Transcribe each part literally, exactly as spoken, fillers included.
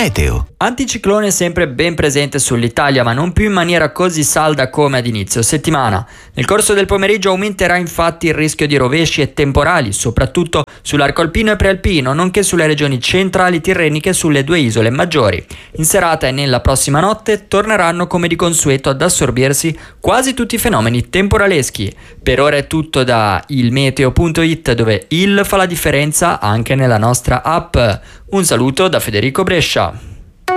Meteo. Anticiclone sempre ben presente sull'Italia, ma non più in maniera così salda come ad inizio settimana. Nel corso del pomeriggio aumenterà infatti il rischio di rovesci e temporali, soprattutto sull'arco alpino e prealpino, nonché sulle regioni centrali tirreniche e sulle due isole maggiori. In serata e nella prossima notte torneranno come di consueto ad assorbirsi quasi tutti i fenomeni temporaleschi. Per ora è tutto da ilmeteo punto it, dove il fa la differenza anche nella nostra app. Un saluto da Federico Brescia.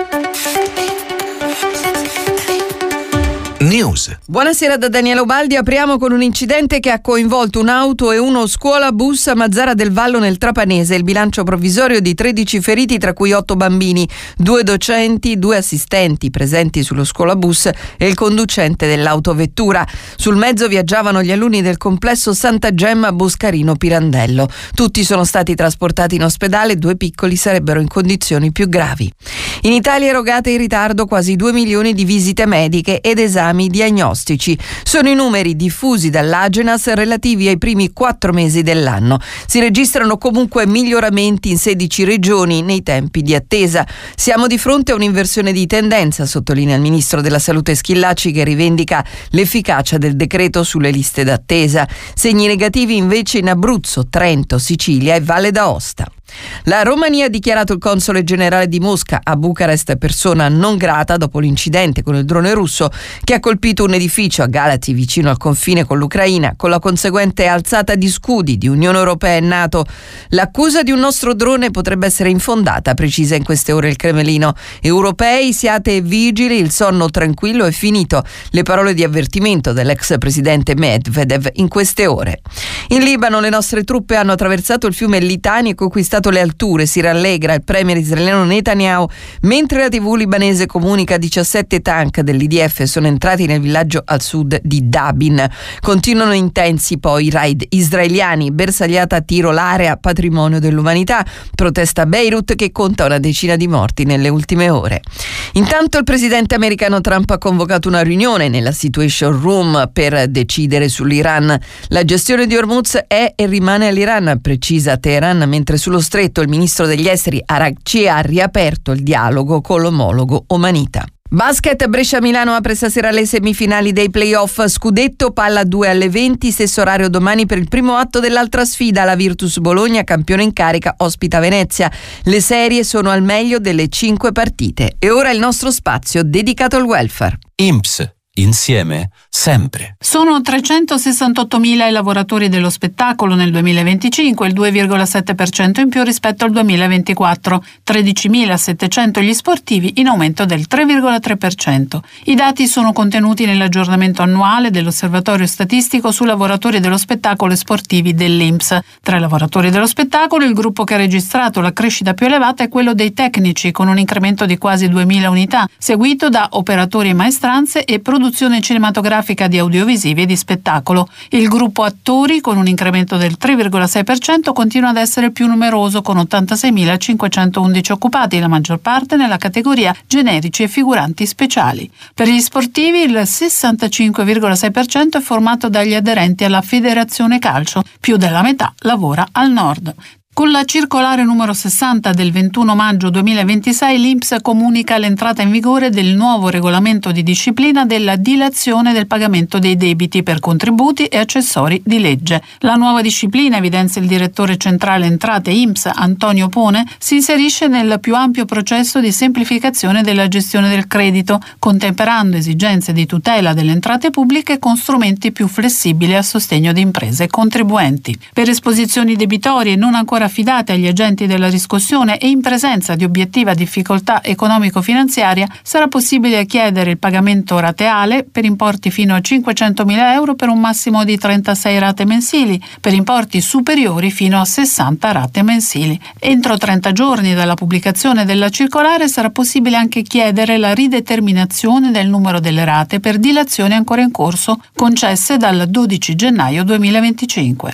News. Buonasera da Daniela Ubaldi. Apriamo con un incidente che ha coinvolto un'auto e uno scuolabus a Mazzara del Vallo nel Trapanese. Il bilancio provvisorio di tredici feriti, tra cui otto bambini, due docenti, due assistenti presenti sullo scuolabus e il conducente dell'autovettura. Sul mezzo viaggiavano gli alunni del complesso Santa Gemma Boscarino Pirandello. Tutti sono stati trasportati in ospedale, due piccoli sarebbero in condizioni più gravi. In Italia erogate in ritardo quasi due milioni di visite mediche ed esami diagnostici. Sono i numeri diffusi dall'Agenas relativi ai primi quattro mesi dell'anno. Si registrano comunque miglioramenti in sedici regioni nei tempi di attesa. Siamo di fronte a un'inversione di tendenza, sottolinea il ministro della Salute Schillaci, che rivendica l'efficacia del decreto sulle liste d'attesa. Segni negativi invece in Abruzzo, Trento, Sicilia e Valle d'Aosta. La Romania ha dichiarato il console generale di Mosca a Bucarest persona non grata dopo l'incidente con il drone russo che ha colpito un edificio a Galati vicino al confine con l'Ucraina, con la conseguente alzata di scudi di Unione Europea e NATO. L'accusa di un nostro drone potrebbe essere infondata, precisa in queste ore il Cremlino. Europei, siate vigili, il sonno tranquillo è finito. Le parole di avvertimento dell'ex presidente Medvedev in queste ore. In Libano le nostre truppe hanno attraversato il fiume Litani e conquistato le alture, si rallegra il premier israeliano Netanyahu, mentre la tivù libanese comunica diciassette tank dell'I D F sono entrati nel villaggio al sud di Dabin. Continuano intensi poi i raid israeliani, bersagliata a tiro l'area patrimonio dell'umanità, protesta a Beirut che conta una decina di morti nelle ultime ore. Intanto il presidente americano Trump ha convocato una riunione nella Situation Room per decidere sull'Iran. La gestione di Hormuz è e rimane all'Iran, precisa Teheran, mentre sullo stretto il ministro degli esteri Araghchi ha riaperto il dialogo con l'omologo omanita. Basket, Brescia-Milano apre stasera le semifinali dei playoff scudetto, palla due alle venti, stesso orario domani per il primo atto dell'altra sfida. La Virtus Bologna, campione in carica, ospita Venezia. Le serie sono al meglio delle cinque partite. E ora il nostro spazio dedicato al welfare. I N P S. Insieme, sempre. Sono trecentosessantottomila i lavoratori dello spettacolo nel duemilaventicinque, il due virgola sette per cento in più rispetto al duemilaventiquattro, tredicimilasettecento gli sportivi, in aumento del tre virgola tre per cento. I dati sono contenuti nell'aggiornamento annuale dell'Osservatorio Statistico su lavoratori dello spettacolo e sportivi dell'I N P S. Tra i lavoratori dello spettacolo, il gruppo che ha registrato la crescita più elevata è quello dei tecnici, con un incremento di quasi duemila unità, seguito da operatori e maestranze e produttori cinematografica di audiovisivi e di spettacolo. Il gruppo attori, con un incremento del tre virgola sei per cento, continua ad essere più numeroso, con ottantaseimilacinquecentoundici occupati, la maggior parte nella categoria generici e figuranti speciali. Per gli sportivi il sessantacinque virgola sei per cento è formato dagli aderenti alla Federazione Calcio, più della metà lavora al nord. Con la circolare numero sessanta del ventuno maggio duemilaventisei l'I N P S comunica l'entrata in vigore del nuovo regolamento di disciplina della dilazione del pagamento dei debiti per contributi e accessori di legge. La nuova disciplina, evidenzia il direttore centrale entrate I N P S Antonio Pone, si inserisce nel più ampio processo di semplificazione della gestione del credito, contemperando esigenze di tutela delle entrate pubbliche con strumenti più flessibili a sostegno di imprese e contribuenti. Per esposizioni debitorie non ancora affidate agli agenti della riscossione e in presenza di obiettiva difficoltà economico-finanziaria, sarà possibile chiedere il pagamento rateale per importi fino a cinquecentomila euro per un massimo di trentasei rate mensili, per importi superiori fino a sessanta rate mensili. Entro trenta giorni dalla pubblicazione della circolare sarà possibile anche chiedere la rideterminazione del numero delle rate per dilazioni ancora in corso concesse dal dodici gennaio duemilaventicinque.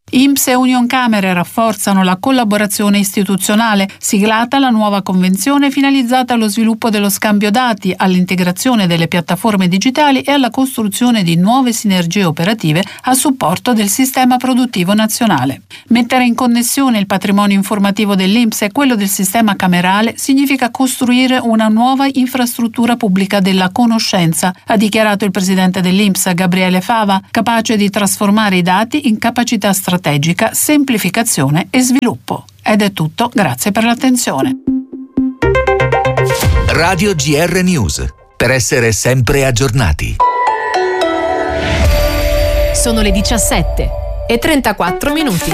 I N P S e Unioncamere rafforzano la collaborazione istituzionale, siglata la nuova convenzione finalizzata allo sviluppo dello scambio dati, all'integrazione delle piattaforme digitali e alla costruzione di nuove sinergie operative a supporto del sistema produttivo nazionale. Mettere in connessione il patrimonio informativo dell'I N P S e quello del sistema camerale significa costruire una nuova infrastruttura pubblica della conoscenza, ha dichiarato il presidente dell'I N P S Gabriele Fava, capace di trasformare i dati in capacità strategica, semplificazione e sviluppo. Ed è tutto, grazie per l'attenzione. Radio G R News, per essere sempre aggiornati. Sono le diciassette e trentaquattro minuti.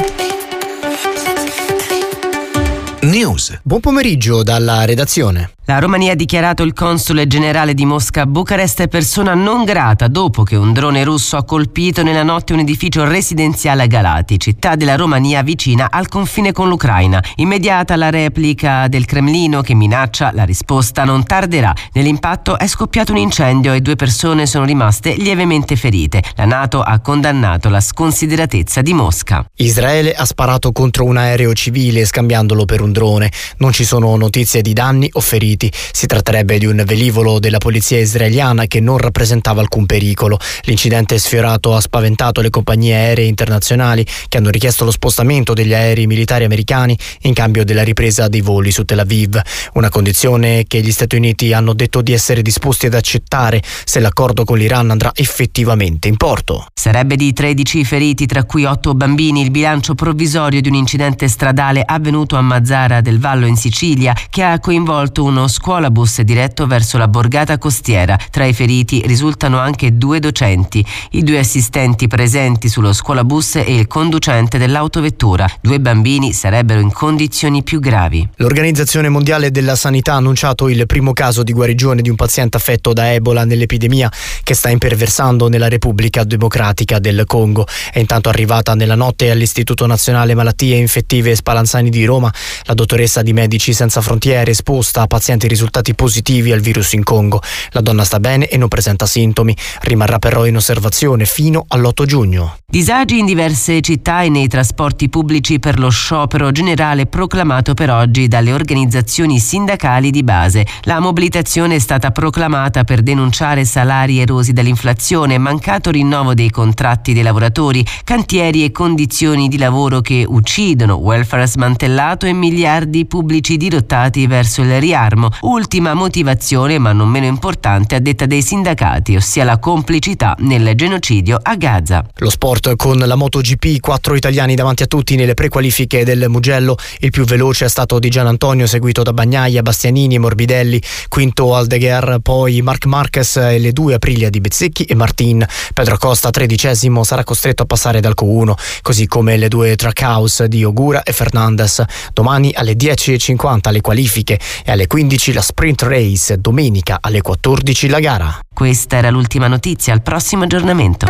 News. Buon pomeriggio dalla redazione. La Romania ha dichiarato il console generale di Mosca a Bucarest persona non grata dopo che un drone russo ha colpito nella notte un edificio residenziale a Galati, città della Romania vicina al confine con l'Ucraina. Immediata la replica del Cremlino che minaccia la risposta non tarderà. Nell'impatto è scoppiato un incendio e due persone sono rimaste lievemente ferite. La NATO ha condannato la sconsideratezza di Mosca. Israele ha sparato contro un aereo civile scambiandolo per un drone. Non ci sono notizie di danni o feriti. Si tratterebbe di un velivolo della polizia israeliana che non rappresentava alcun pericolo. L'incidente sfiorato ha spaventato le compagnie aeree internazionali che hanno richiesto lo spostamento degli aerei militari americani in cambio della ripresa dei voli su Tel Aviv, una condizione che gli Stati Uniti hanno detto di essere disposti ad accettare se l'accordo con l'Iran andrà effettivamente in porto. Sarebbe di tredici feriti, tra cui otto bambini, il bilancio provvisorio di un incidente stradale avvenuto a Mazara del Vallo in Sicilia che ha coinvolto uno scuolabus diretto verso la borgata costiera. Tra i feriti risultano anche due docenti, i due assistenti presenti sullo scuolabus e il conducente dell'autovettura. Due bambini sarebbero in condizioni più gravi. L'Organizzazione Mondiale della Sanità ha annunciato il primo caso di guarigione di un paziente affetto da Ebola nell'epidemia che sta imperversando nella Repubblica Democratica del Congo. È intanto arrivata nella notte all'Istituto Nazionale Malattie Infettive Spallanzani di Roma la dottoressa di Medici Senza Frontiere esposta a pazienti risultati positivi al virus in Congo. La donna sta bene e non presenta sintomi. Rimarrà però in osservazione fino all'otto giugno. Disagi in diverse città e nei trasporti pubblici per lo sciopero generale proclamato per oggi dalle organizzazioni sindacali di base. La mobilitazione è stata proclamata per denunciare salari erosi dall'inflazione, mancato rinnovo dei contratti dei lavoratori, cantieri e condizioni di lavoro che uccidono, welfare smantellato e miliardi pubblici dirottati verso il riarmo. Ultima motivazione, ma non meno importante, a detta dei sindacati, ossia la complicità nel genocidio a Gaza. Lo sport con la MotoGP, quattro italiani davanti a tutti nelle prequalifiche del Mugello. Il più veloce è stato Di Gianantonio, seguito da Bagnaia, Bastianini e Morbidelli. Quinto Aldeguer, poi Marc Marquez e le due Aprilia di Bezzecchi e Martin. Pedro Acosta, tredicesimo, sarà costretto a passare dal Q uno, così come le due Trackhouse di Ogura e Fernandez. Domani alle dieci e cinquanta le qualifiche e alle quindici la sprint race, domenica alle quattordici la gara. Questa era l'ultima notizia, al prossimo aggiornamento.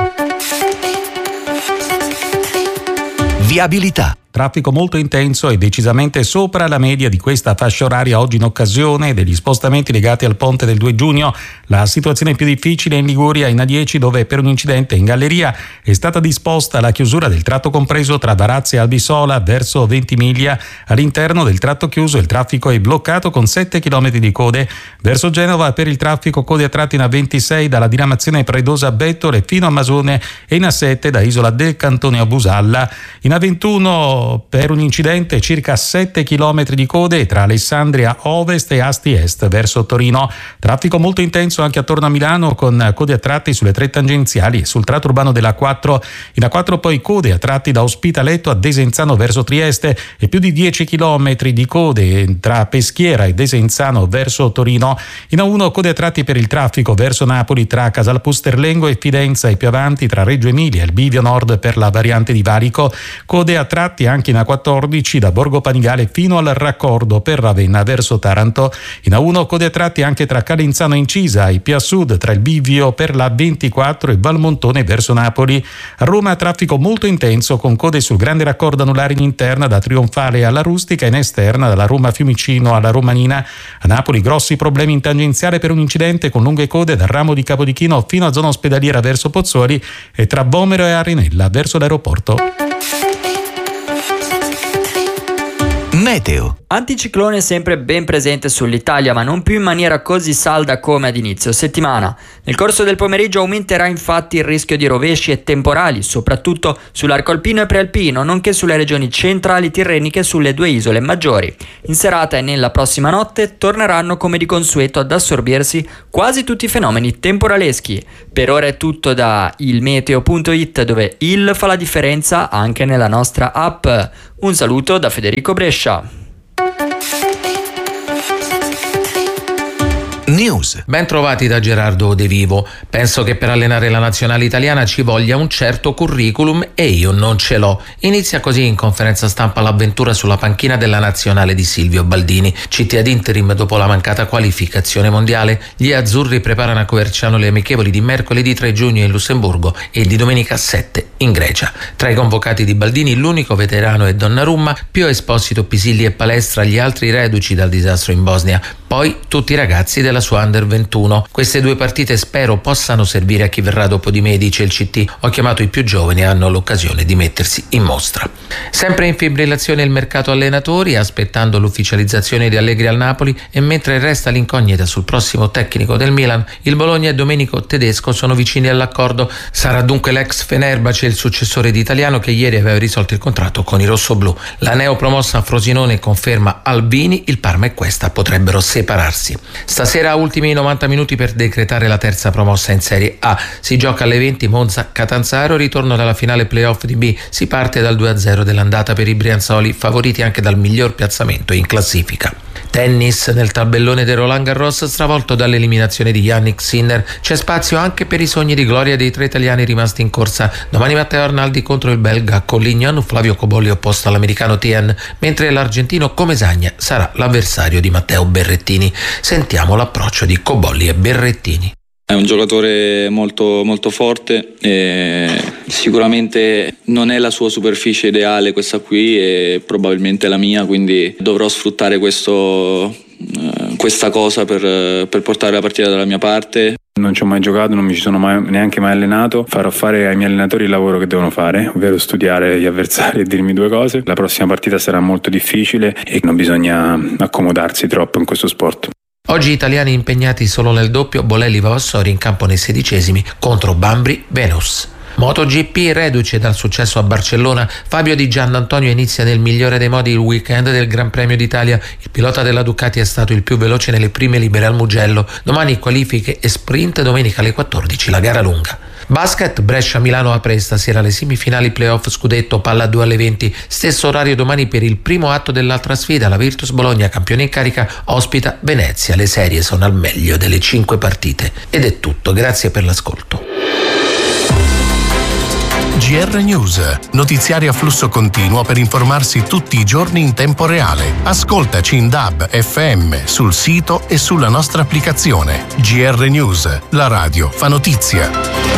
Viabilità. Traffico molto intenso e decisamente sopra la media di questa fascia oraria oggi in occasione degli spostamenti legati al ponte del due giugno. La situazione più difficile è in Liguria, in A dieci, dove per un incidente in galleria è stata disposta la chiusura del tratto compreso tra Varazze e Albisola verso Ventimiglia. All'interno del tratto chiuso il traffico è bloccato con sette chilometri di code. Verso Genova per il traffico code a tratti in A ventisei dalla diramazione Predosa a Bettole fino a Masone e in A sette da Isola del Cantone a Busalla. In A ventuno per un incidente circa sette chilometri di code tra Alessandria Ovest e Asti Est verso Torino. Traffico molto intenso anche attorno a Milano con code a tratti sulle tre tangenziali e sul tratto urbano della A quattro. In A quattro poi code a tratti da Ospitaletto a Desenzano verso Trieste e più di dieci chilometri di code tra Peschiera e Desenzano verso Torino. In A uno code a tratti per il traffico verso Napoli tra Casalpusterlengo e Fidenza e più avanti tra Reggio Emilia e il Bivio Nord per la variante di Valico. Code a tratti anche in A quattordici da Borgo Panigale fino al raccordo per Ravenna verso Taranto. In A uno code a tratti anche tra Calenzano e Incisa e più a sud tra il Bivio per la ventiquattro e Valmontone verso Napoli. A Roma traffico molto intenso con code sul grande raccordo anulare in interna da Trionfale alla Rustica e in esterna dalla Roma Fiumicino alla Romanina. A Napoli grossi problemi in tangenziale per un incidente con lunghe code dal ramo di Capodichino fino a zona ospedaliera verso Pozzuoli e tra Vomero e Arenella verso l'aeroporto. Meteo. Anticiclone sempre ben presente sull'Italia, ma non più in maniera così salda come ad inizio settimana. Nel corso del pomeriggio aumenterà infatti il rischio di rovesci e temporali, soprattutto sull'arco alpino e prealpino, nonché sulle regioni centrali tirreniche e sulle due isole maggiori. In serata e nella prossima notte torneranno come di consueto ad assorbirsi quasi tutti i fenomeni temporaleschi. Per ora è tutto da ilmeteo punto it, dove il fa la differenza anche nella nostra app. Un saluto da Federico Brescia. News. Ben trovati da Gerardo De Vivo. Penso che per allenare la nazionale italiana ci voglia un certo curriculum e io non ce l'ho. Inizia così in conferenza stampa l'avventura sulla panchina della nazionale di Silvio Baldini. C T ad interim dopo la mancata qualificazione mondiale. Gli azzurri preparano a Coverciano le amichevoli di mercoledì tre giugno in Lussemburgo e di domenica sette in Grecia. Tra i convocati di Baldini l'unico veterano è Donnarumma, Pio Esposito, Pisilli e Palestra, gli altri reduci dal disastro in Bosnia. Poi tutti i ragazzi della sua Under ventuno. Queste due partite spero possano servire a chi verrà dopo di me, dice il C T. Ho chiamato i più giovani e hanno l'occasione di mettersi in mostra. Sempre in fibrillazione il mercato allenatori, aspettando l'ufficializzazione di Allegri al Napoli, e mentre resta l'incognita sul prossimo tecnico del Milan, il Bologna e Domenico Tedesco sono vicini all'accordo. Sarà dunque l'ex Fenerbahce il successore di Italiano, che ieri aveva risolto il contratto con i rossoblù. La neopromossa Frosinone conferma Albini, il Parma e questa potrebbero separarsi. Stasera ultimi novanta minuti per decretare la terza promossa in Serie A. Si gioca alle venti Monza-Catanzaro, ritorno dalla finale playoff di B. Si parte dal due a zero dell'andata per i brianzoli, favoriti anche dal miglior piazzamento in classifica. Tennis. Nel tabellone del Roland Garros, stravolto dall'eliminazione di Yannick Sinner, c'è spazio anche per i sogni di gloria dei tre italiani rimasti in corsa. Domani Matteo Arnaldi contro il belga Collignon, Flavio Cobolli opposto all'americano Tien, mentre l'argentino Comesagna sarà l'avversario di Matteo Berrettini. Sentiamo l'approccio di Cobolli e Berrettini. È un giocatore molto, molto forte e sicuramente non è la sua superficie ideale questa qui e probabilmente la mia, quindi dovrò sfruttare questo, questa cosa per, per portare la partita dalla mia parte. Non ci ho mai giocato, non mi ci sono mai, neanche mai allenato. Farò fare ai miei allenatori il lavoro che devono fare, ovvero studiare gli avversari e dirmi due cose. La prossima partita sarà molto difficile e non bisogna accomodarsi troppo in questo sport. Oggi italiani impegnati solo nel doppio, Bolelli Vavassori in campo nei sedicesimi contro Bambri Venus. MotoGP, reduce dal successo a Barcellona, Fabio Di Giannantonio inizia nel migliore dei modi il weekend del Gran Premio d'Italia. Il pilota della Ducati è stato il più veloce nelle prime libere al Mugello. Domani qualifiche e sprint, domenica alle quattordici la gara lunga. Basket, Brescia-Milano apre stasera le semifinali playoff scudetto, palla due alle venti, stesso orario domani per il primo atto dell'altra sfida. La Virtus Bologna, campione in carica, ospita Venezia. Le serie sono al meglio delle cinque partite. Ed è tutto, grazie per l'ascolto. G R News, notiziari a flusso continuo per informarsi tutti i giorni in tempo reale. Ascoltaci in D A B, F M, sul sito e sulla nostra applicazione. G R News, la radio fa notizia.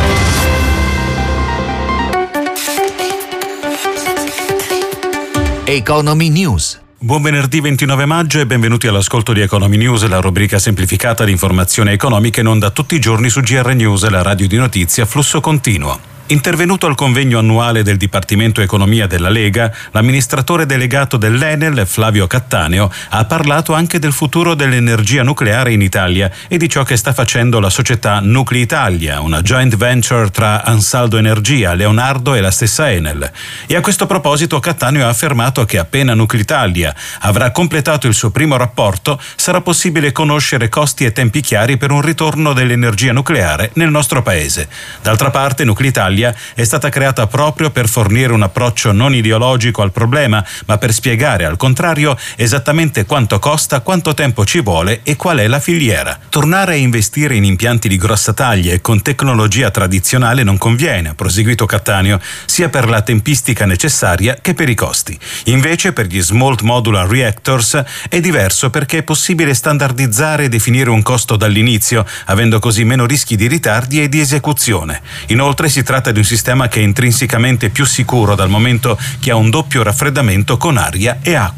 Economy News. Buon venerdì ventinove maggio e benvenuti all'ascolto di Economy News, la rubrica semplificata di informazioni economiche in onda tutti i giorni su G R News, la radio di notizie a flusso continuo. Intervenuto al convegno annuale del Dipartimento Economia della Lega, l'amministratore delegato dell'Enel, Flavio Cattaneo, ha parlato anche del futuro dell'energia nucleare in Italia e di ciò che sta facendo la società Nuclei Italia, una joint venture tra Ansaldo Energia, Leonardo e la stessa Enel. E a questo proposito Cattaneo ha affermato che appena Nuclei Italia avrà completato il suo primo rapporto, sarà possibile conoscere costi e tempi chiari per un ritorno dell'energia nucleare nel nostro paese. D'altra parte Nuclei Italia è stata creata proprio per fornire un approccio non ideologico al problema, ma per spiegare al contrario esattamente quanto costa, quanto tempo ci vuole e qual è la filiera. Tornare a investire in impianti di grossa taglia e con tecnologia tradizionale non conviene, ha proseguito Cattaneo, sia per la tempistica necessaria che per i costi. Invece per gli Small Modular Reactors è diverso perché è possibile standardizzare e definire un costo dall'inizio, avendo così meno rischi di ritardi e di esecuzione. Inoltre si tratta di un sistema che è intrinsecamente più sicuro dal momento che ha un doppio raffreddamento con aria e acqua.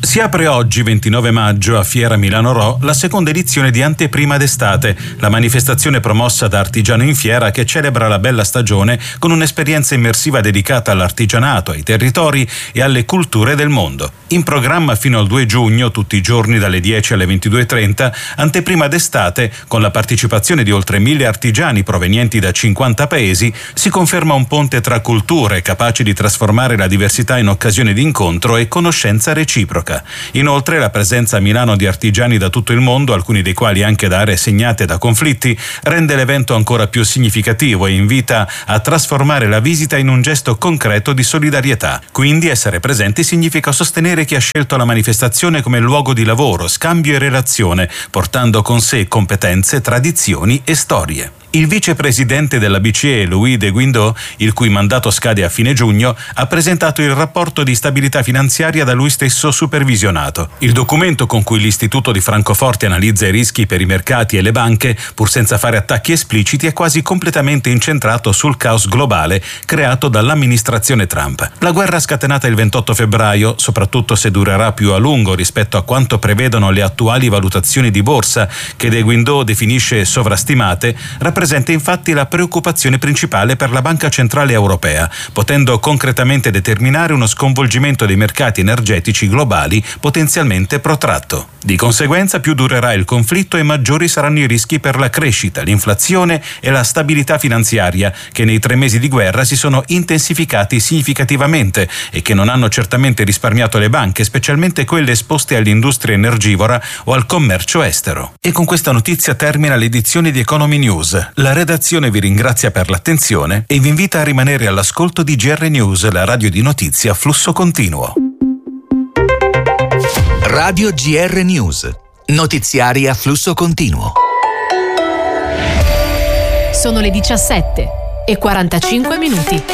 Si apre oggi, ventinove maggio, a Fiera Milano Rho, la seconda edizione di Anteprima d'Estate, la manifestazione promossa da Artigiano in Fiera che celebra la bella stagione con un'esperienza immersiva dedicata all'artigianato, ai territori e alle culture del mondo. In programma fino al due giugno, tutti i giorni dalle dieci alle ventidue e trenta, Anteprima d'Estate, con la partecipazione di oltre mille artigiani provenienti da cinquanta paesi, si conferma un ponte tra culture capace di trasformare la diversità in occasione di incontro e conoscenza reciproca. Inoltre la presenza a Milano di artigiani da tutto il mondo, alcuni dei quali anche da aree segnate da conflitti, rende l'evento ancora più significativo e invita a trasformare la visita in un gesto concreto di solidarietà. Quindi essere presenti significa sostenere chi ha scelto la manifestazione come luogo di lavoro, scambio e relazione, portando con sé competenze, tradizioni e storie. Il vicepresidente della B C E, Louis de Guindos, il cui mandato scade a fine giugno, ha presentato il rapporto di stabilità finanziaria da lui stesso supervisionato. Il documento con cui l'Istituto di Francoforte analizza i rischi per i mercati e le banche, pur senza fare attacchi espliciti, è quasi completamente incentrato sul caos globale creato dall'amministrazione Trump. La guerra scatenata il ventotto febbraio, soprattutto se durerà più a lungo rispetto a quanto prevedono le attuali valutazioni di borsa, che de Guindos definisce sovrastimate, rappresenta Presenta infatti la preoccupazione principale per la Banca Centrale Europea, potendo concretamente determinare uno sconvolgimento dei mercati energetici globali potenzialmente protratto. Di conseguenza, più durerà il conflitto e maggiori saranno i rischi per la crescita, l'inflazione e la stabilità finanziaria, che nei tre mesi di guerra si sono intensificati significativamente e che non hanno certamente risparmiato le banche, specialmente quelle esposte all'industria energivora o al commercio estero. E con questa notizia termina l'edizione di Economy News. La redazione vi ringrazia per l'attenzione e vi invita a rimanere all'ascolto di G R News, la radio di notizie a flusso continuo. Radio G R News, notiziari a flusso continuo. Sono le diciassette e quarantacinque minuti.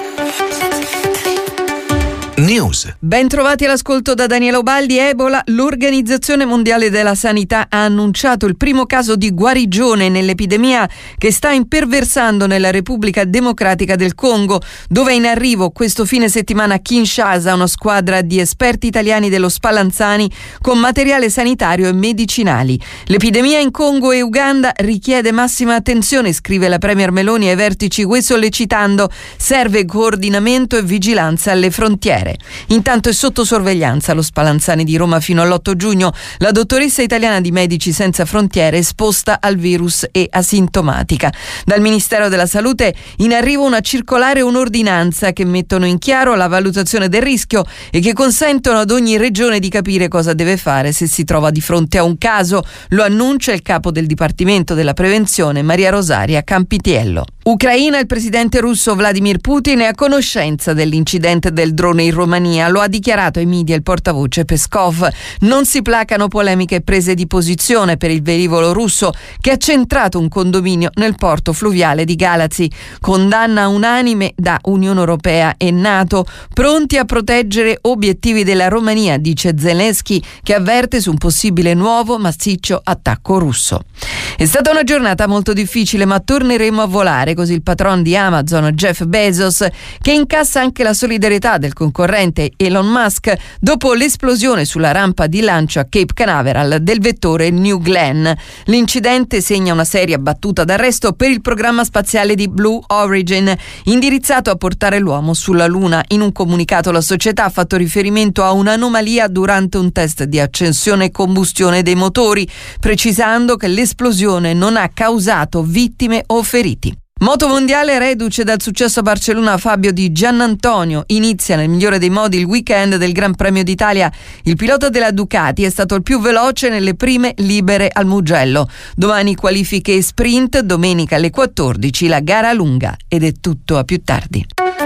News. Ben trovati all'ascolto da Daniela Ubaldi. Ebola. L'Organizzazione Mondiale della Sanità ha annunciato il primo caso di guarigione nell'epidemia che sta imperversando nella Repubblica Democratica del Congo, dove è in arrivo questo fine settimana a Kinshasa una squadra di esperti italiani dello Spallanzani con materiale sanitario e medicinali. L'epidemia in Congo e Uganda richiede massima attenzione, scrive la Premier Meloni ai vertici U E, sollecitando serve coordinamento e vigilanza alle frontiere. Intanto è sotto sorveglianza lo Spallanzani di Roma fino all'otto giugno. La dottoressa italiana di Medici Senza Frontiere esposta al virus e asintomatica. Dal Ministero della Salute in arrivo una circolare e un'ordinanza che mettono in chiaro la valutazione del rischio e che consentono ad ogni regione di capire cosa deve fare se si trova di fronte a un caso. Lo annuncia il capo del Dipartimento della Prevenzione, Maria Rosaria Campitiello. Ucraina. Il presidente russo Vladimir Putin è a conoscenza dell'incidente del drone in Romania. Lo ha dichiarato ai media il portavoce Peskov. Non si placano polemiche e prese di posizione per il velivolo russo che ha centrato un condominio nel porto fluviale di Galați. Condanna unanime da Unione Europea e NATO, pronti a proteggere obiettivi della Romania, dice Zelensky, che avverte su un possibile nuovo massiccio attacco russo. È stata una giornata molto difficile, ma torneremo a volare, così il patron di Amazon, Jeff Bezos, che incassa anche la solidarietà del concorrente Elon Musk dopo l'esplosione sulla rampa di lancio a Cape Canaveral del vettore New Glenn. L'incidente segna una seria battuta d'arresto per il programma spaziale di Blue Origin, indirizzato a portare l'uomo sulla Luna. In un comunicato la società ha fatto riferimento a un'anomalia durante un test di accensione e combustione dei motori, precisando che l'esplosione non ha causato vittime o feriti. Moto mondiale, reduce dal successo a Barcellona Fabio Di Giannantonio. Inizia nel migliore dei modi il weekend del Gran Premio d'Italia. Il pilota della Ducati è stato il più veloce nelle prime libere al Mugello. Domani qualifiche e sprint, domenica alle quattordici la gara lunga. Ed è tutto, a più tardi.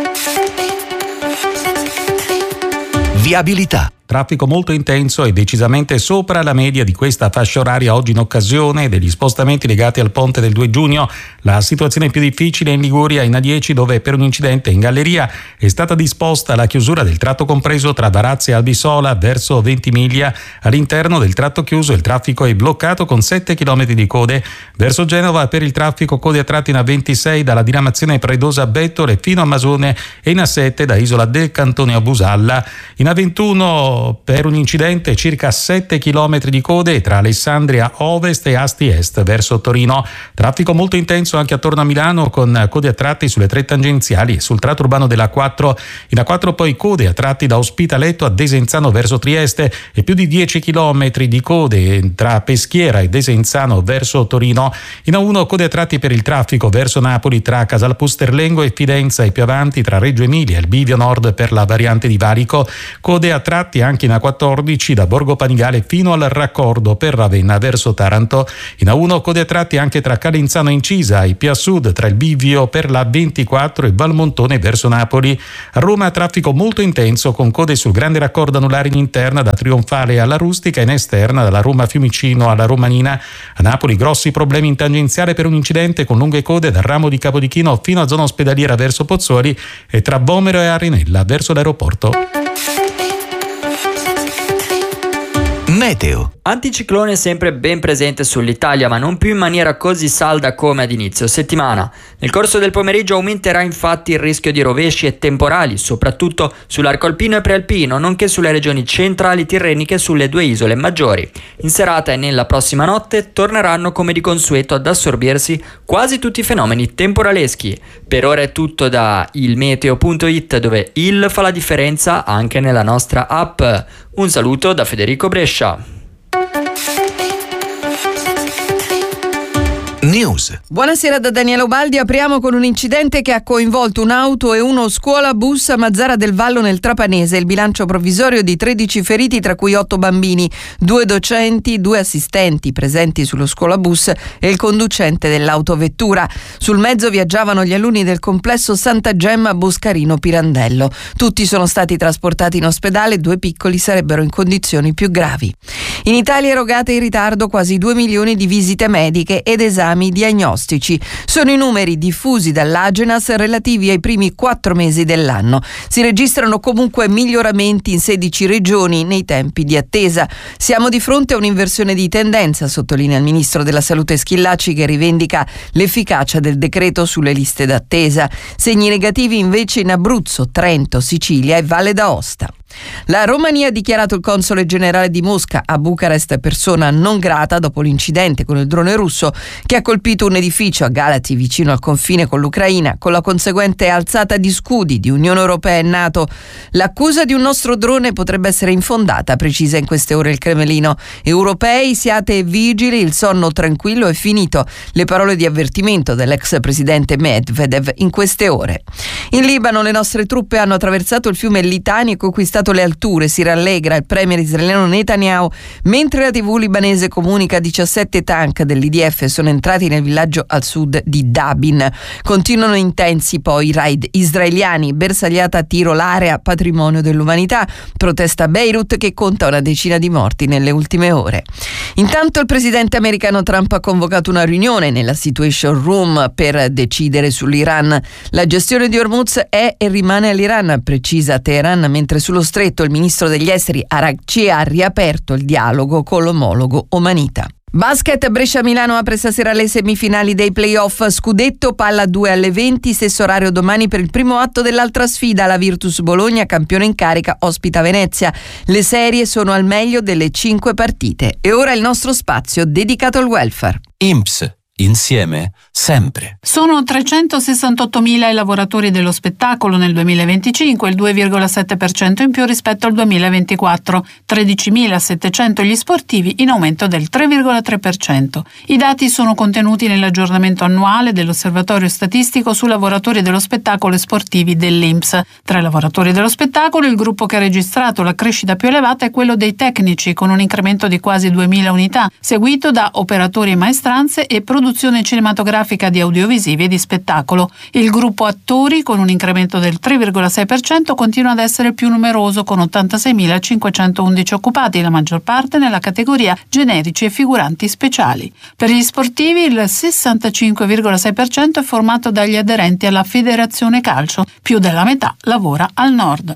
Viabilità. Traffico molto intenso e decisamente sopra la media di questa fascia oraria oggi in occasione degli spostamenti legati al ponte del due giugno. La situazione più difficile è in Liguria, in A dieci, dove per un incidente in galleria è stata disposta la chiusura del tratto compreso tra Varazze e Albisola verso Ventimiglia. All'interno del tratto chiuso il traffico è bloccato con sette chilometri di code. Verso Genova per il traffico code a tratti in A ventisei dalla diramazione Predosa Bettore fino a Masone e in A sette da Isola del Cantone a Busalla. In A ventuno uno per un incidente, circa sette chilometri di code tra Alessandria Ovest e Asti Est verso Torino. Traffico molto intenso anche attorno a Milano, con code a tratti sulle tre tangenziali e sul tratto urbano della A quattro. In A quattro poi code a tratti da Ospitaletto a Desenzano verso Trieste e più di dieci chilometri di code tra Peschiera e Desenzano verso Torino. In A uno code a tratti per il traffico verso Napoli tra Casalpusterlengo e Fidenza e più avanti tra Reggio Emilia e il bivio nord per la variante di Varico. Code a tratti anche in A quattordici da Borgo Panigale fino al raccordo per Ravenna verso Taranto. In A uno code a tratti anche tra Calenzano e Incisa e più a sud tra il bivio per la ventiquattro e Valmontone verso Napoli. A Roma traffico molto intenso con code sul grande raccordo anulare in interna da Trionfale alla Rustica e in esterna dalla Roma Fiumicino alla Romanina. A Napoli grossi problemi in tangenziale per un incidente con lunghe code dal ramo di Capodichino fino a zona ospedaliera verso Pozzuoli e tra Vomero e Arenella verso l'aeroporto. Meteo. Anticiclone sempre ben presente sull'Italia, ma non più in maniera così salda come ad inizio settimana. Nel corso del pomeriggio aumenterà infatti il rischio di rovesci e temporali, soprattutto sull'arco alpino e prealpino, nonché sulle regioni centrali tirreniche e sulle due isole maggiori. In serata e nella prossima notte torneranno come di consueto ad assorbirsi quasi tutti i fenomeni temporaleschi. Per ora è tutto da ilmeteo punto it, dove il fa la differenza anche nella nostra app. Un saluto da Federico Brescia. News. Buonasera da Daniela Ubaldi. Apriamo con un incidente che ha coinvolto un'auto e uno scuola bus a Mazzara del Vallo nel Trapanese. Il bilancio provvisorio di tredici feriti, tra cui otto bambini, due docenti, due assistenti presenti sullo scuola bus e il conducente dell'autovettura. Sul mezzo viaggiavano gli alunni del complesso Santa Gemma Boscarino Pirandello. Tutti sono stati trasportati in ospedale, due piccoli sarebbero in condizioni più gravi. In Italia erogate in ritardo quasi due milioni di visite mediche ed esami diagnostici. Sono i numeri diffusi dall'Agenas relativi ai primi quattro mesi dell'anno. Si registrano comunque miglioramenti in sedici regioni nei tempi di attesa. Siamo di fronte a un'inversione di tendenza, sottolinea il ministro della Salute Schillaci, che rivendica l'efficacia del decreto sulle liste d'attesa. Segni negativi invece in Abruzzo, Trento, Sicilia e Valle d'Aosta. La Romania ha dichiarato il console generale di Mosca a Bucarest persona non grata dopo l'incidente con il drone russo che ha colpito un edificio a Galati vicino al confine con l'Ucraina, con la conseguente alzata di scudi di Unione Europea e NATO. L'accusa di un nostro drone potrebbe essere infondata, precisa in queste ore il Cremlino. Europei, siate vigili, il sonno tranquillo è finito. Le parole di avvertimento dell'ex presidente Medvedev in queste ore. In Libano le nostre truppe hanno attraversato il fiume Litani e conquistato le alture, si rallegra il premier israeliano Netanyahu, mentre la tivù libanese comunica diciassette tank dell'I D F sono entrati nel villaggio al sud di Dabin. Continuano intensi poi i raid israeliani, bersagliata a tiro l'area patrimonio dell'umanità, protesta a Beirut che conta una decina di morti nelle ultime ore. Intanto il presidente americano Trump ha convocato una riunione nella Situation Room per decidere sull'Iran. La gestione di Hormuz è e rimane all'Iran, precisa Teheran, mentre sullo stretto il ministro degli esteri Araghchi ha riaperto il dialogo con l'omologo omanita. Basket, Brescia-Milano apre stasera le semifinali dei playoff scudetto, palla due alle venti, stesso orario domani per il primo atto dell'altra sfida. La Virtus Bologna, campione in carica, ospita Venezia. Le serie sono al meglio delle cinque partite. E ora il nostro spazio dedicato al welfare. I N P S. Insieme, sempre. Sono trecentosessantottomila i lavoratori dello spettacolo nel duemilaventicinque, il due virgola sette per cento in più rispetto al duemilaventiquattro, tredicimilasettecento gli sportivi, in aumento del tre virgola tre per cento. I dati sono contenuti nell'aggiornamento annuale dell'Osservatorio Statistico su lavoratori dello spettacolo e sportivi dell'I N P S. Tra i lavoratori dello spettacolo, il gruppo che ha registrato la crescita più elevata è quello dei tecnici, con un incremento di quasi duemila unità, seguito da operatori e maestranze e produttori produzione cinematografica di audiovisivi e di spettacolo. Il gruppo attori, con un incremento del tre virgola sei per cento, continua ad essere più numeroso, con ottantaseimilacinquecentoundici occupati, la maggior parte nella categoria generici e figuranti speciali. Per gli sportivi il sessantacinque virgola sei per cento è formato dagli aderenti alla Federazione Calcio, più della metà lavora al nord.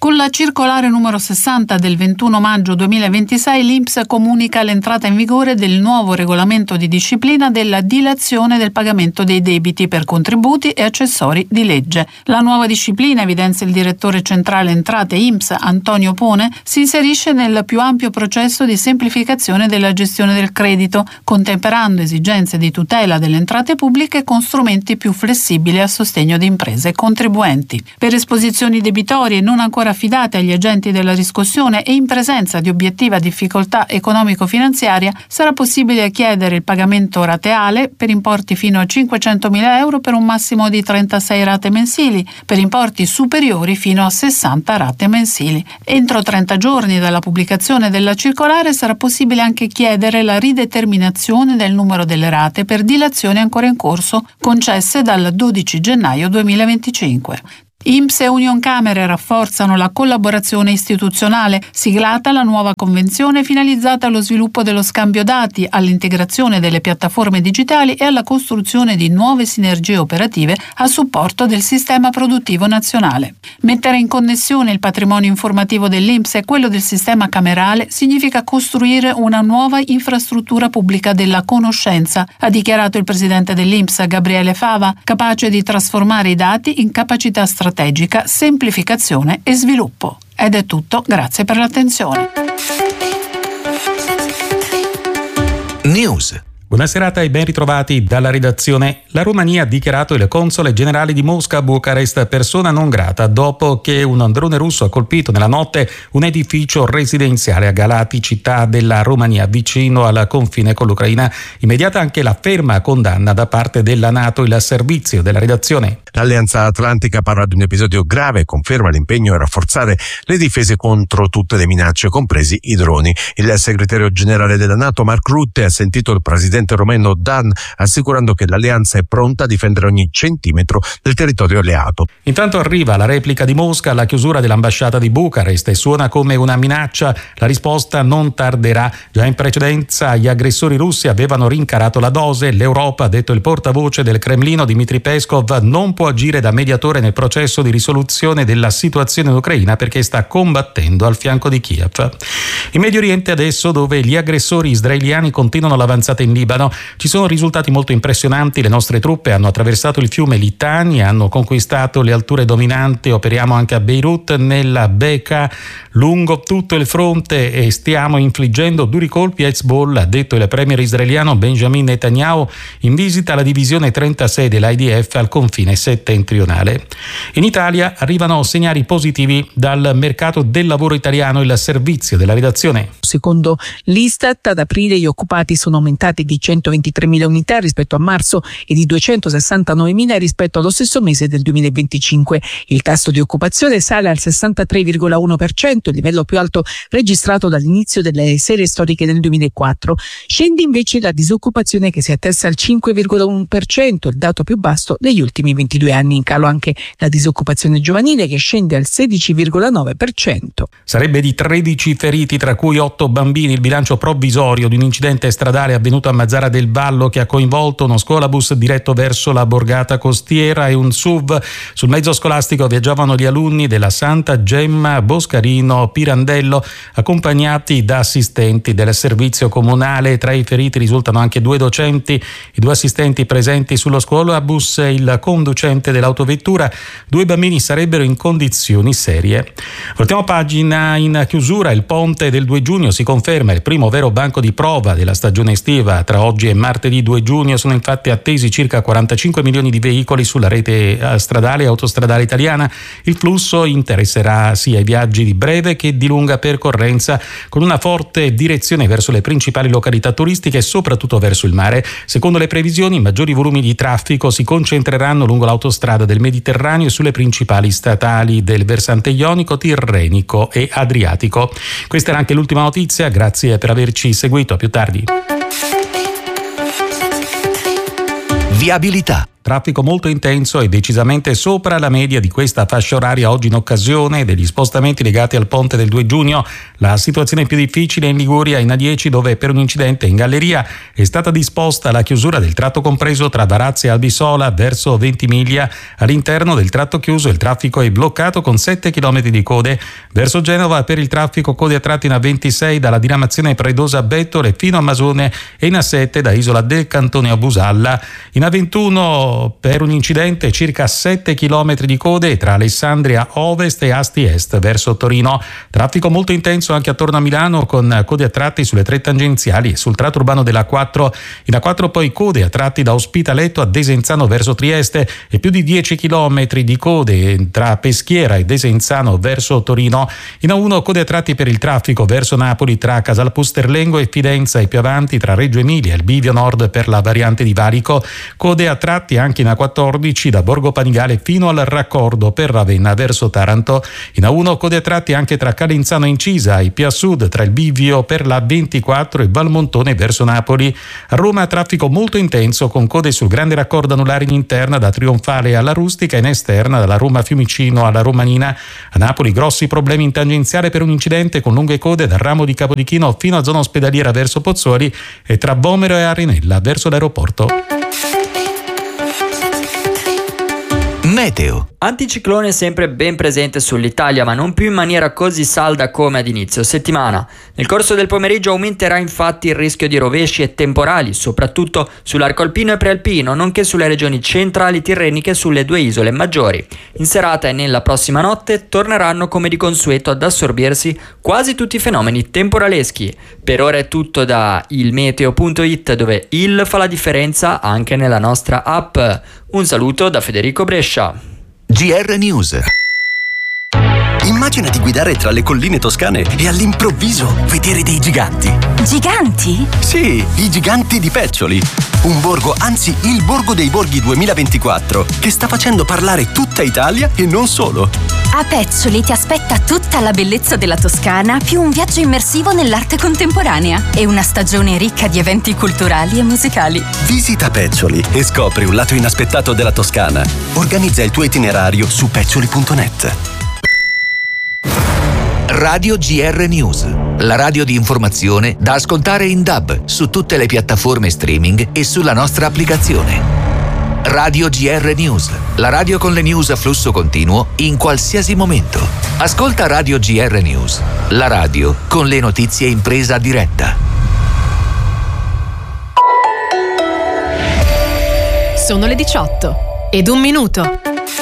Con la circolare numero sessanta del ventuno maggio duemilaventisei l'I N P S comunica l'entrata in vigore del nuovo regolamento di disciplina della dilazione del pagamento dei debiti per contributi e accessori di legge. La nuova disciplina, evidenzia il direttore centrale entrate I N P S Antonio Pone, si inserisce nel più ampio processo di semplificazione della gestione del credito, contemperando esigenze di tutela delle entrate pubbliche con strumenti più flessibili a sostegno di imprese e contribuenti. Per esposizioni debitorie non ancora affidate agli agenti della riscossione e in presenza di obiettiva difficoltà economico-finanziaria sarà possibile chiedere il pagamento rateale per importi fino a cinquecentomila euro per un massimo di trentasei rate mensili, per importi superiori fino a sessanta rate mensili. Entro trenta giorni dalla pubblicazione della circolare sarà possibile anche chiedere la rideterminazione del numero delle rate per dilazioni ancora in corso concesse dal dodici gennaio duemilaventicinque. I N P S e Unioncamere rafforzano la collaborazione istituzionale, siglata la nuova convenzione finalizzata allo sviluppo dello scambio dati, all'integrazione delle piattaforme digitali e alla costruzione di nuove sinergie operative a supporto del sistema produttivo nazionale. Mettere in connessione il patrimonio informativo dell'I N P S e quello del sistema camerale significa costruire una nuova infrastruttura pubblica della conoscenza, ha dichiarato il presidente dell'I N P S Gabriele Fava, capace di trasformare i dati in capacità strategica strategica, semplificazione e sviluppo. Ed è tutto, grazie per l'attenzione. News. Buona serata e ben ritrovati dalla redazione. La Romania ha dichiarato il console generale di Mosca a Bucarest persona non grata dopo che un drone russo ha colpito nella notte un edificio residenziale a Galati, città della Romania, vicino al confine con l'Ucraina. Immediata anche la ferma condanna da parte della NATO. Il servizio della redazione. L'Alleanza Atlantica parla di un episodio grave e conferma l'impegno a rafforzare le difese contro tutte le minacce, compresi i droni. Il segretario generale della NATO, Mark Rutte, ha sentito il presidente romeno Dan assicurando che l'alleanza è pronta a difendere ogni centimetro del territorio alleato. Intanto arriva la replica di Mosca alla chiusura dell'ambasciata di Bucarest e suona come una minaccia. La risposta non tarderà. Già in precedenza gli aggressori russi avevano rincarato la dose. L'Europa, ha detto il portavoce del Cremlino Dmitry Peskov, non può agire da mediatore nel processo di risoluzione della situazione in Ucraina perché sta combattendo al fianco di Kiev. In Medio Oriente adesso, dove gli aggressori israeliani continuano l'avanzata in Libano, ci sono risultati molto impressionanti. Le nostre truppe hanno attraversato il fiume Litani, hanno conquistato le alture dominanti. Operiamo anche a Beirut, nella Bekaa, lungo tutto il fronte, e stiamo infliggendo duri colpi a Hezbollah, ha detto il premier israeliano Benjamin Netanyahu in visita alla divisione trentasei dell'I D F al confine settentrionale. In Italia arrivano segnali positivi dal mercato del lavoro italiano. Il servizio della redazione. Secondo l'Istat, ad aprile gli occupati sono aumentati di centoventitremila unità rispetto a marzo e di duecentosessantanovemila rispetto allo stesso mese del duemilaventicinque. Il tasso di occupazione sale al sessantatré virgola uno per cento, il livello più alto registrato dall'inizio delle serie storiche del duemilaquattro. Scende invece la disoccupazione, che si attesta al cinque virgola uno per cento, il dato più basso degli ultimi ventidue anni. In calo anche la disoccupazione giovanile, che scende al sedici virgola nove per cento. Sarebbe di tredici feriti, tra cui otto bambini, il bilancio provvisorio di un incidente stradale avvenuto a Mazzara del Vallo che ha coinvolto uno scolabus diretto verso la borgata costiera e un S U V. Sul mezzo scolastico viaggiavano gli alunni della Santa Gemma Boscarino Pirandello, accompagnati da assistenti del servizio comunale. Tra i feriti risultano anche due docenti, i due assistenti presenti sullo scolabus e il conducente dell'autovettura. Due bambini sarebbero in condizioni serie. Voltiamo pagina. In chiusura, il ponte del due giugno si conferma il primo vero banco di prova della stagione estiva. Tra oggi e martedì due giugno sono infatti attesi circa quarantacinque milioni di veicoli sulla rete stradale e autostradale italiana. Il flusso interesserà sia i viaggi di breve che di lunga percorrenza, con una forte direzione verso le principali località turistiche e soprattutto verso il mare. Secondo le previsioni, i maggiori volumi di traffico si concentreranno lungo l'autostrada del Mediterraneo e sulle principali statali del versante ionico, tirrenico e adriatico. Questa era anche l'ultima notizia, grazie per averci seguito, a più tardi. Viabilità. traffico molto intenso e decisamente sopra la media di questa fascia oraria oggi in occasione degli spostamenti legati al ponte del due giugno. La situazione più difficile in Liguria in A dieci, dove per un incidente in galleria è stata disposta la chiusura del tratto compreso tra Varazze e Albisola verso Ventimiglia. All'interno del tratto chiuso il traffico è bloccato con sette chilometri di code. Verso Genova per il traffico code a tratti in A ventisei dalla diramazione Predosa a Bettole fino a Masone e in A sette da Isola del Cantone a Busalla. In A ventuno per un incidente circa sette chilometri di code tra Alessandria Ovest e Asti Est verso Torino. Traffico molto intenso anche attorno a Milano con code a tratti sulle tre tangenziali e sul tratto urbano della A quattro. In A quattro poi code a tratti da Ospitaletto a Desenzano verso Trieste e più di dieci chilometri di code tra Peschiera e Desenzano verso Torino. In A uno code a tratti per il traffico verso Napoli tra Casalpusterlengo e Fidenza e più avanti tra Reggio Emilia e il Bivio Nord per la variante di Valico. Code a tratti anche in A quattordici da Borgo Panigale fino al raccordo per Ravenna verso Taranto. In A uno code a tratti anche tra Calenzano e Incisa e più a sud tra il Bivio per la ventiquattro e Valmontone verso Napoli. A Roma traffico molto intenso con code sul grande raccordo anulare in interna da Trionfale alla Rustica e in esterna dalla Roma Fiumicino alla Romanina. A Napoli grossi problemi in tangenziale per un incidente con lunghe code dal ramo di Capodichino fino a zona ospedaliera verso Pozzuoli e tra Vomero e Arenella verso l'aeroporto. Meteo. Anticiclone sempre ben presente sull'Italia, ma non più in maniera così salda come ad inizio settimana. Nel corso del pomeriggio aumenterà infatti il rischio di rovesci e temporali, soprattutto sull'arco alpino e prealpino, nonché sulle regioni centrali tirreniche e sulle due isole maggiori. In serata e nella prossima notte torneranno come di consueto ad assorbirsi quasi tutti i fenomeni temporaleschi. Per ora è tutto da ilmeteo punto it, dove il fa la differenza anche nella nostra app. Un saluto da Federico Brescia. G R News. Immagina di guidare tra le colline toscane e all'improvviso vedere dei giganti. Giganti? Sì, i giganti di Peccioli. Un borgo, anzi il Borgo dei Borghi duemilaventiquattro, che sta facendo parlare tutta Italia e non solo. A Peccioli ti aspetta tutta la bellezza della Toscana, più un viaggio immersivo nell'arte contemporanea e una stagione ricca di eventi culturali e musicali. Visita Peccioli e scopri un lato inaspettato della Toscana. Organizza il tuo itinerario su peccioli punto net. Radio G R News, la radio di informazione da ascoltare in D A B su tutte le piattaforme streaming e sulla nostra applicazione. Radio G R News, la radio con le news a flusso continuo in qualsiasi momento. Ascolta Radio G R News, la radio con le notizie in presa diretta. Sono le diciotto ed un minuto.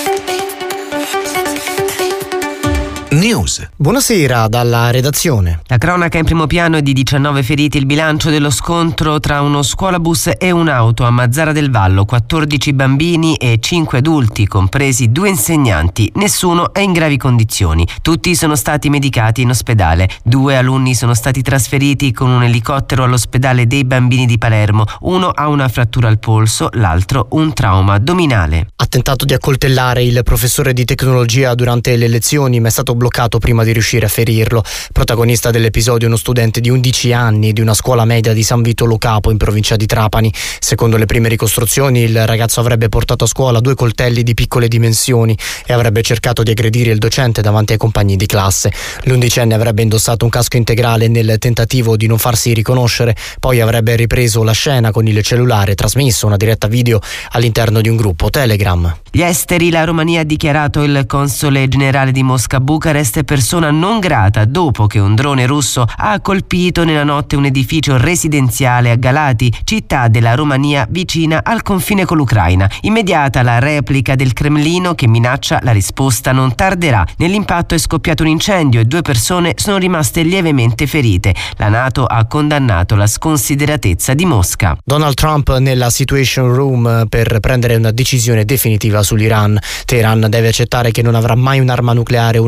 News. Buonasera dalla redazione. La cronaca in primo piano è di diciannove feriti. Il bilancio dello scontro tra uno scuolabus e un'auto a Mazzara del Vallo. quattordici bambini e cinque adulti, compresi due insegnanti. Nessuno è in gravi condizioni. Tutti sono stati medicati in ospedale. Due alunni sono stati trasferiti con un elicottero all'ospedale dei bambini di Palermo. Uno ha una frattura al polso, l'altro un trauma addominale. Ha tentato di accoltellare il professore di tecnologia durante le lezioni, ma è stato bloccato prima di riuscire a ferirlo. Protagonista dell'episodio uno studente di undici anni di una scuola media di San Vito Lo Capo in provincia di Trapani. Secondo le prime ricostruzioni il ragazzo avrebbe portato a scuola due coltelli di piccole dimensioni e avrebbe cercato di aggredire il docente davanti ai compagni di classe. L'undicenne avrebbe indossato un casco integrale nel tentativo di non farsi riconoscere, poi avrebbe ripreso la scena con il cellulare e trasmesso una diretta video all'interno di un gruppo Telegram. Gli esteri, la Romania ha dichiarato il console generale di Mosca Bucarest persona non grata dopo che un drone russo ha colpito nella notte un edificio residenziale a Galati, città della Romania vicina al confine con l'Ucraina. Immediata la replica del Cremlino che minaccia la risposta non tarderà. Nell'impatto è scoppiato un incendio e due persone sono rimaste lievemente ferite. La NATO ha condannato la sconsideratezza di Mosca. Donald Trump nella Situation Room per prendere una decisione definitiva sull'Iran. Teheran deve accettare che non avrà mai un'arma nucleare o una bomba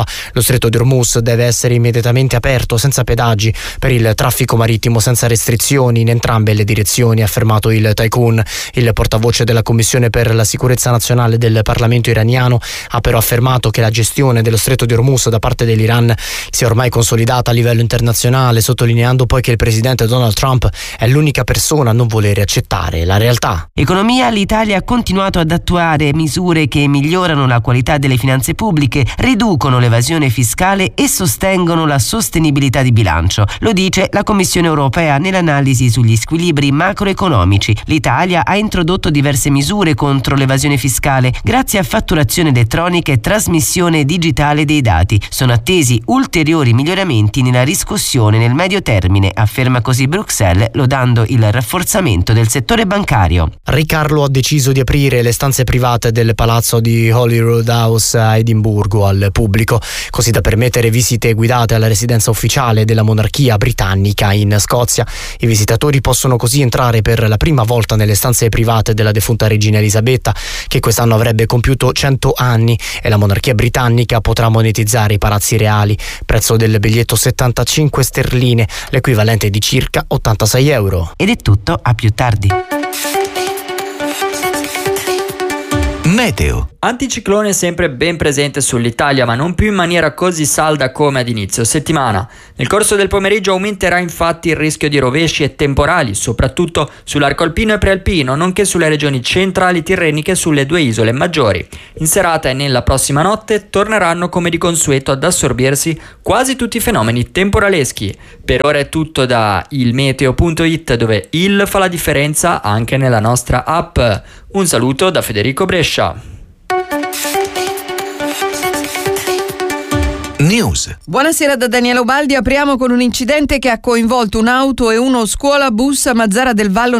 bomba. Lo stretto di Hormuz deve essere immediatamente aperto senza pedaggi per il traffico marittimo senza restrizioni in entrambe le direzioni, ha affermato il tycoon. Il portavoce della Commissione per la sicurezza nazionale del Parlamento iraniano ha però affermato che la gestione dello stretto di Hormuz da parte dell'Iran sia ormai consolidata a livello internazionale, sottolineando poi che il presidente Donald Trump è l'unica persona a non volere accettare la realtà. Economia: l'Italia ha continuato ad attuare misure che migliorano la qualità delle finanze pubbliche, riducono l'evasione fiscale e sostengono la sostenibilità di bilancio. Lo dice la Commissione europea nell'analisi sugli squilibri macroeconomici. L'Italia ha introdotto diverse misure contro l'evasione fiscale grazie a fatturazione elettronica e trasmissione digitale dei dati. Sono attesi ulteriori miglioramenti nella riscossione nel medio termine, afferma così Bruxelles, lodando il rafforzamento del settore bancario. Re Carlo ha deciso di aprire le stanze private del palazzo di Holyrood House a Edimburgo al pubblico, così da permettere visite guidate alla residenza ufficiale della monarchia britannica in Scozia. I visitatori possono così entrare per la prima volta nelle stanze private della defunta regina Elisabetta, che quest'anno avrebbe compiuto cento anni, e la monarchia britannica potrà monetizzare i palazzi reali. Prezzo del biglietto settantacinque sterline, l'equivalente di circa ottantasei euro. Ed è tutto, a più tardi. Meteo. Anticiclone sempre ben presente sull'Italia, ma non più in maniera così salda come ad inizio settimana. Nel corso del pomeriggio aumenterà infatti il rischio di rovesci e temporali, soprattutto sull'arco alpino e prealpino, nonché sulle regioni centrali tirreniche e sulle due isole maggiori. In serata e nella prossima notte torneranno come di consueto ad assorbirsi quasi tutti i fenomeni temporaleschi. Per ora è tutto da ilmeteo punto it, dove il fa la differenza anche nella nostra app. Un saluto da Federico Brescia. News. Buonasera da Daniele Ubaldi. Apriamo con un incidente che ha coinvolto un'auto e uno scuolabus a Mazzara del Vallo